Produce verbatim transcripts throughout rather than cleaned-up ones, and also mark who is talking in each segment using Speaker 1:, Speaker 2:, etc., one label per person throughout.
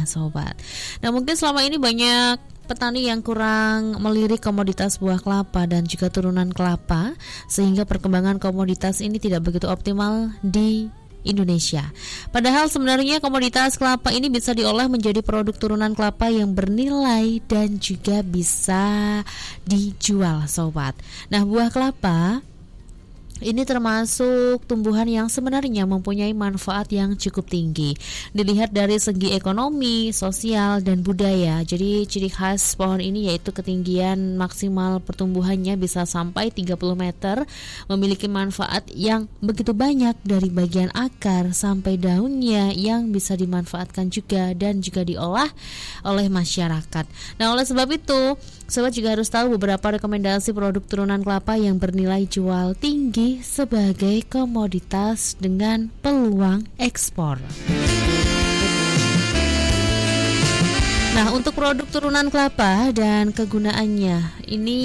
Speaker 1: sobat. Nah mungkin selama ini banyak petani yang kurang melirik komoditas buah kelapa dan juga turunan kelapa, sehingga perkembangan komoditas ini tidak begitu optimal di Indonesia. Padahal sebenarnya komoditas kelapa ini bisa diolah menjadi produk turunan kelapa yang bernilai dan juga bisa dijual sobat. Nah buah kelapa ini termasuk tumbuhan yang sebenarnya mempunyai manfaat yang cukup tinggi. Dilihat dari segi ekonomi, sosial, dan budaya. Jadi ciri khas pohon ini yaitu ketinggian maksimal pertumbuhannya bisa sampai tiga puluh meter, memiliki manfaat yang begitu banyak dari bagian akar sampai daunnya yang bisa dimanfaatkan juga dan juga diolah oleh masyarakat. Nah oleh sebab itu, sobat juga harus tahu beberapa rekomendasi produk turunan kelapa yang bernilai jual tinggi sebagai komoditas dengan peluang ekspor. Nah, untuk produk turunan kelapa dan kegunaannya ini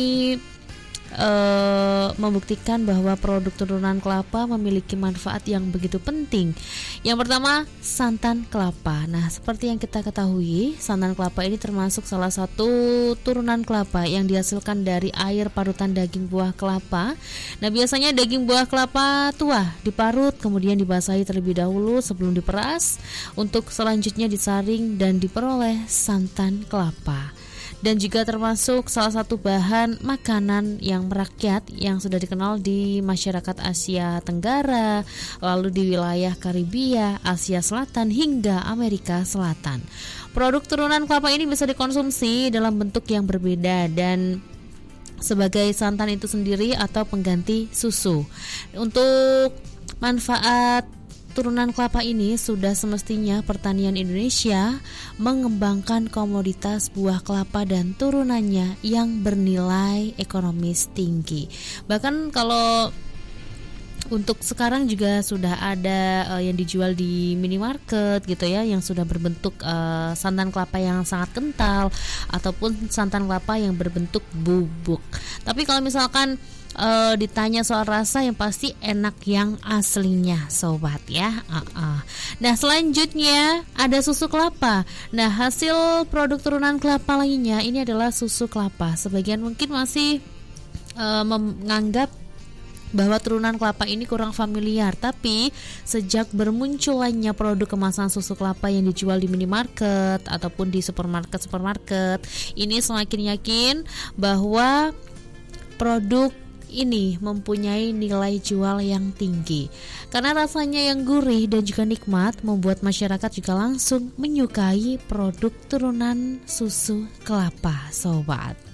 Speaker 1: Uh, membuktikan bahwa produk turunan kelapa memiliki manfaat yang begitu penting. Yang pertama, santan kelapa. Nah, seperti yang kita ketahui, santan kelapa ini termasuk salah satu turunan kelapa yang dihasilkan dari air parutan daging buah kelapa. Nah, biasanya daging buah kelapa tua diparut, kemudian dibasahi terlebih dahulu sebelum diperas, untuk selanjutnya disaring dan diperoleh santan kelapa. Dan juga termasuk salah satu bahan makanan yang merakyat yang sudah dikenal di masyarakat Asia Tenggara, lalu di wilayah Karibia, Asia Selatan hingga Amerika Selatan. Produk turunan kelapa ini bisa dikonsumsi dalam bentuk yang berbeda dan sebagai santan itu sendiri atau pengganti susu. Untuk manfaat turunan kelapa ini sudah semestinya pertanian Indonesia mengembangkan komoditas buah kelapa dan turunannya yang bernilai ekonomis tinggi. Bahkan kalau untuk sekarang juga sudah ada uh, yang dijual di minimarket gitu ya, yang sudah berbentuk uh, santan kelapa yang sangat kental ataupun santan kelapa yang berbentuk bubuk. Tapi kalau misalkan Uh, ditanya soal rasa, yang pasti enak yang aslinya sobat ya. uh-uh. Nah selanjutnya ada susu kelapa. Nah hasil produk turunan kelapa lainnya ini adalah susu kelapa. Sebagian mungkin masih uh, menganggap bahwa turunan kelapa ini kurang familiar, tapi sejak bermunculannya produk kemasan susu kelapa yang dijual di minimarket ataupun di supermarket-supermarket, ini semakin yakin bahwa produk ini mempunyai nilai jual yang tinggi karena rasanya yang gurih dan juga nikmat, membuat masyarakat juga langsung menyukai produk turunan susu kelapa sobat.